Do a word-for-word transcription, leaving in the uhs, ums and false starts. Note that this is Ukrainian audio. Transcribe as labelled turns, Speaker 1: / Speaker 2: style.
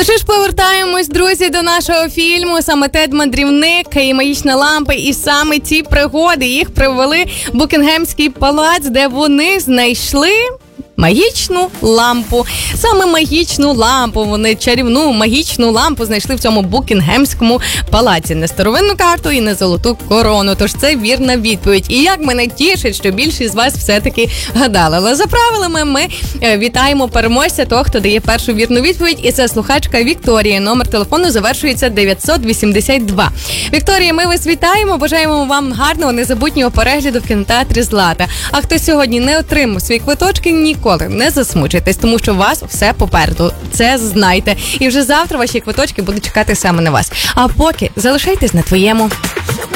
Speaker 1: що ж, повертаємось, друзі, до нашого фільму. Саме Тед Мандрівник і Магічна лампа. І саме ці пригоди їх привели в Букінгемський палац, де вони знайшли магічну лампу. Саме магічну лампу, вони чарівну магічну лампу знайшли в цьому Букінгемському палаці. Не старовинну карту і не золоту корону. Тож це вірна відповідь. І як мене тішить, що більшість з вас все-таки гадали. Але за правилами ми вітаємо переможця, того, хто дає першу вірну відповідь. І це слухачка Вікторія. Номер телефону завершується дев'ятсот вісімдесят два. Вікторія, ми вас вітаємо. Бажаємо вам гарного, незабутнього перегляду в кінотеатрі Злата. А хто сьогодні не отримав свої квиточки, ніколи не засмучуйтесь, тому що у вас все попереду. Це знайте. І вже завтра ваші квиточки будуть чекати саме на вас. А поки залишайтесь на твоєму.